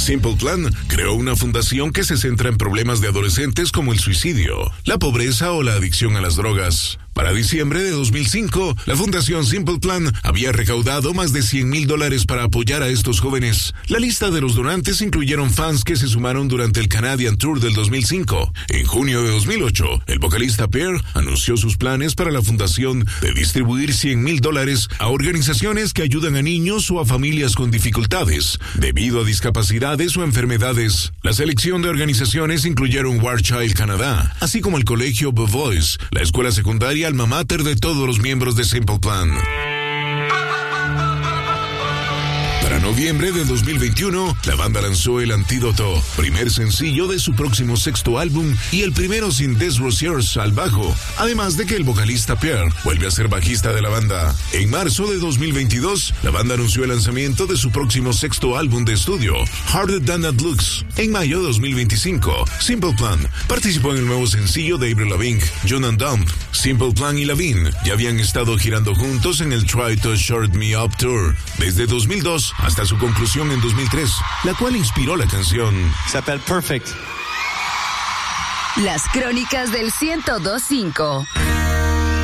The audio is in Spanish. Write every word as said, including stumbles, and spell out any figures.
Simple Plan creó una fundación que se centra en problemas de adolescentes como el suicidio, la pobreza o la adicción a las drogas. Para diciembre de dos mil cinco, la Fundación Simple Plan había recaudado más de cien mil dólares para apoyar a estos jóvenes. La lista de los donantes incluyeron fans que se sumaron durante el Canadian Tour del dos mil cinco. En junio de dos mil ocho, el vocalista Pierre anunció sus planes para la fundación de distribuir cien mil dólares a organizaciones que ayudan a niños o a familias con dificultades, debido a discapacidades o enfermedades. La selección de organizaciones incluyeron War Child Canadá, así como el colegio The Voice, la escuela secundaria alma mater de todos los miembros de Simple Plan. Para noviembre de dos mil veintiuno, la banda lanzó El Antídoto, primer sencillo de su próximo sexto álbum y el primero sin Des Roziers al bajo, además de que el vocalista Pierre vuelve a ser bajista de la banda. En marzo de dos mil veintidós, la banda anunció el lanzamiento de su próximo sexto álbum de estudio, Harder Than It Looks. En mayo de dos mil veinticinco, Simple Plan participó en el nuevo sencillo de Avril Lavigne, Young and Dumb. Simple Plan y Lavigne ya habían estado girando juntos en el Try to Shut Me Up Tour desde dos mil dos hasta su conclusión en dos mil tres, la cual inspiró la canción. S'appelle Perfect. Las crónicas del ciento dos punto cinco.